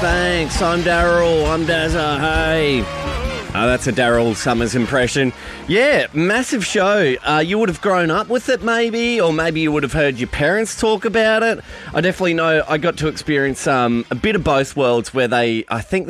thanks. I'm Daryl. I'm Dazza. Hey. Oh, that's a Daryl Summers impression. Yeah, massive show. You would have grown up with it maybe, or maybe you would have heard your parents talk about it. I definitely know I got to experience a bit of both worlds where they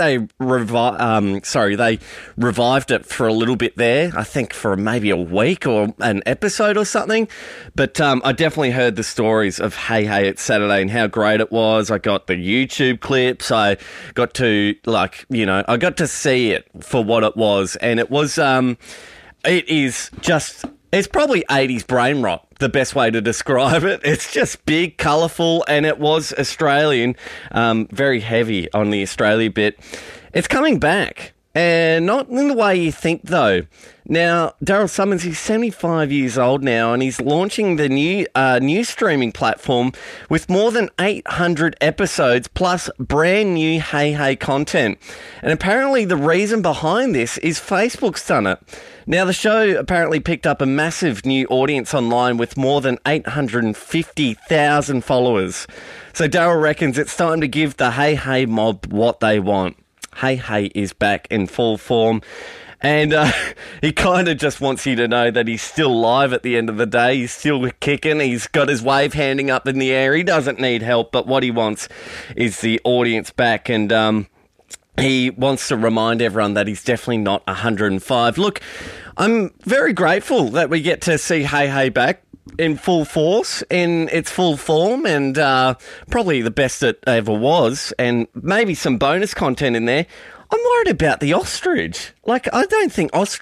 revived it for a little bit there. I think for maybe a week or an episode or something. But I definitely heard the stories of Hey Hey It's Saturday and how great it was. I got the YouTube clips. I got to I got to see it for what it was, and it was it's probably 80s brain rot, the best way to describe it. It's just big, colourful, and it was Australian, very heavy on the Australia bit. It's coming back, and not in the way you think, though. Now, Daryl Summers, he's 75 years old now, and he's launching the new streaming platform with more than 800 episodes plus brand new Hey Hey content. And apparently the reason behind this is Facebook's done it. Now, the show apparently picked up a massive new audience online with more than 850,000 followers. So Daryl reckons it's time to give the Hey Hey mob what they want. Hey Hey is back in full form. And he kind of just wants you to know that he's still live at the end of the day. He's still kicking. He's got his wave handing up in the air. He doesn't need help, but what he wants is the audience back. And he wants to remind everyone that he's definitely not 105. Look, I'm very grateful that we get to see Hey Hey back in full force, in its full form, and probably the best it ever was, and maybe some bonus content in there. I'm worried about the ostrich. I don't think ostrich